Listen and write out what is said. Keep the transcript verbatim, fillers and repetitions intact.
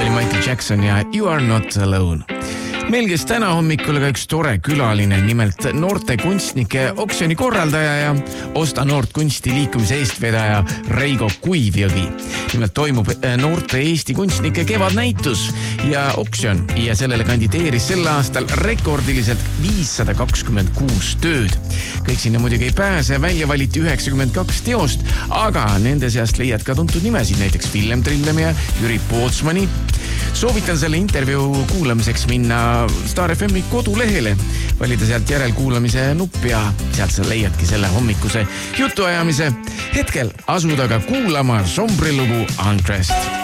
oli Michael Jackson ja You Are Not Alone. Meil kes täna hommikul ka üks tore külaline, nimelt noorte kunstnike oksjoni korraldaja ja Osta noort kunsti liikumise eestvedaja Reigo Kuivjõgi. Nimelt toimub noorte Eesti kunstnike kevadnäitus ja oksjon ja sellele kandideeris sel aastal rekordiliselt viissada kakskümmend kuus tööd. Kõik sinna muidugi ei pääse, välja valiti üheksakümmend kaks teost, aga nende seast leiad ka tuntud nimesid, näiteks Villem Trillem ja Jüri Pootsmani. Soovitan selle intervjuu kuulamiseks minna Star F M-i kodulehele, valida sealt järelkuulamise nupp ja sealt sa leiadki selle hommikuse jutuajamise. Hetkel asuda ka kuulama Sombri lugu Undressed.